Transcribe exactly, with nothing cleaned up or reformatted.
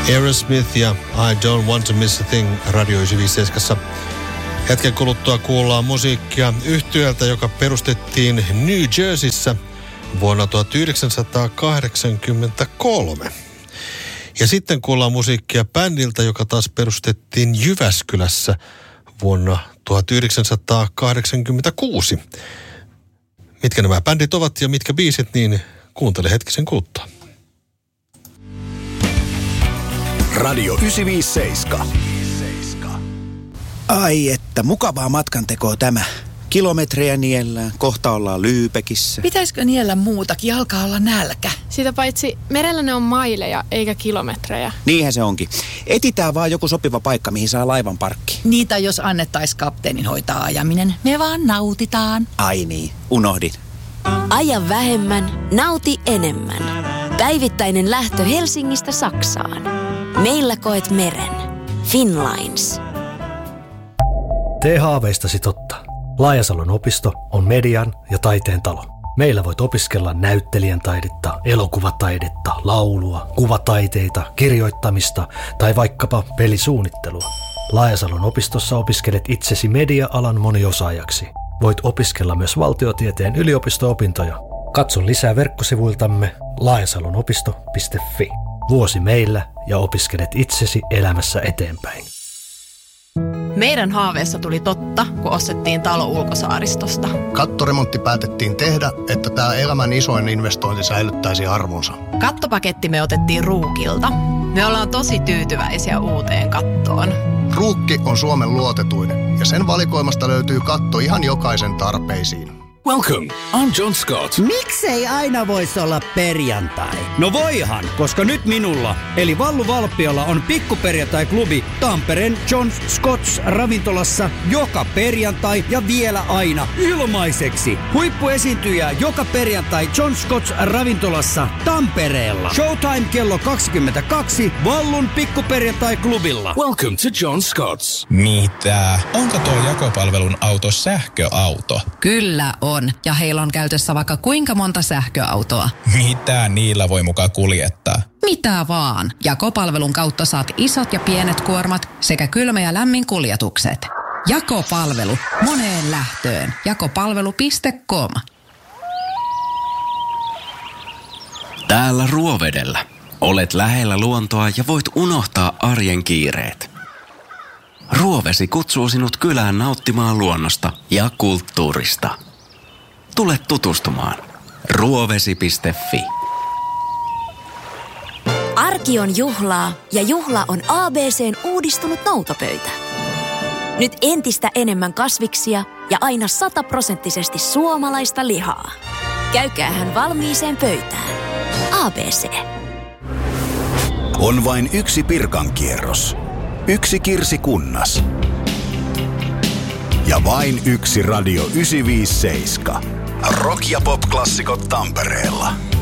Aerosmith ja I Don't Want to Miss a Thing Radio yhdeksänsataaviisikymmentäseitsemän. Hetken kuluttua kuullaan musiikkia yhtyeeltä, joka perustettiin New Jerseyssä vuonna tuhatyhdeksänsataakahdeksankymmentäkolme. Ja sitten kuullaan musiikkia bändiltä, joka taas perustettiin Jyväskylässä vuonna tuhatyhdeksänsataakahdeksankymmentäkuusi. Mitkä nämä bändit ovat ja mitkä biisit, niin kuuntele hetkisen kuluttua. Radio yhdeksänsataaviisikymmentäseitsemän. Ai että, mukavaa matkantekoa tämä. Kilometrejä niellään, kohta ollaan Lyypekissä. Pitäisikö niellä muutakin, alkaa olla nälkä. Sitä paitsi merellä ne on maileja eikä kilometrejä. Niinhän se onkin. Etitään vaan joku sopiva paikka, mihin saa laivan parkkiin. Niitä jos annettaisiin kapteenin hoitaa ajaminen, me vaan nautitaan. Ai niin, unohdin. Aja vähemmän, nauti enemmän. Päivittäinen lähtö Helsingistä Saksaan. Meillä koet meren. Finnlines. Tee haaveistasi totta. Laajasalon opisto on median ja taiteen talo. Meillä voit opiskella näyttelijän taidetta, elokuvataidetta, laulua, kuvataiteita, kirjoittamista tai vaikkapa pelisuunnittelua. Laajasalon opistossa opiskelet itsesi media-alan moniosaajaksi. Voit opiskella myös valtiotieteen yliopisto-opintoja. Katso lisää verkkosivuiltamme laajasalonopisto piste fi. Vuosi meillä ja opiskelet itsesi elämässä eteenpäin. Meidän haaveessa tuli totta, kun ostettiin talo Ulkosaaristosta. Kattoremontti päätettiin tehdä, että tämä elämän isoin investointi säilyttäisi arvonsa. Kattopaketti me otettiin Ruukilta. Me ollaan tosi tyytyväisiä uuteen kattoon. Ruukki on Suomen luotetuin ja sen valikoimasta löytyy katto ihan jokaisen tarpeisiin. Welcome, I'm John Scott. Miksei aina voisi olla perjantai? No voihan, koska nyt minulla, eli Vallu Valppiolla on pikkuperjantai-klubi Tampereen John Scott's ravintolassa joka perjantai ja vielä aina ilmaiseksi. Huippuesiintyjä joka perjantai John Scott's ravintolassa Tampereella. Showtime kello kaksikymmentäkaksi Vallun pikkuperjantai-klubilla. Welcome to John Scott's. Mitä? Onko tuo jakopalvelun auto sähköauto? Kyllä on. Ja heillä on käytössä vaikka kuinka monta sähköautoa. Mitä niillä voi mukaan kuljettaa? Mitä vaan. Jakopalvelun kautta saat isot ja pienet kuormat sekä kylmä- ja lämmin kuljetukset. Jakopalvelu. Moneen lähtöön. Jakopalvelu piste com. Täällä Ruovedellä. Olet lähellä luontoa ja voit unohtaa arjen kiireet. Ruovesi kutsuu sinut kylään nauttimaan luonnosta ja kulttuurista. Tule tutustumaan. ruovesi piste fi. Arki on juhlaa ja juhla on A B C:n uudistunut noutopöytä. Nyt entistä enemmän kasviksia ja aina sataprosenttisesti suomalaista lihaa. Käykäähän valmiiseen pöytään. A B C. On vain yksi Pirkankierros. Yksi Kirsi Kunnas. Ja vain yksi Radio yhdeksänsataaviisikymmentäseitsemän. Rock- ja pop-klassikot Tampereella.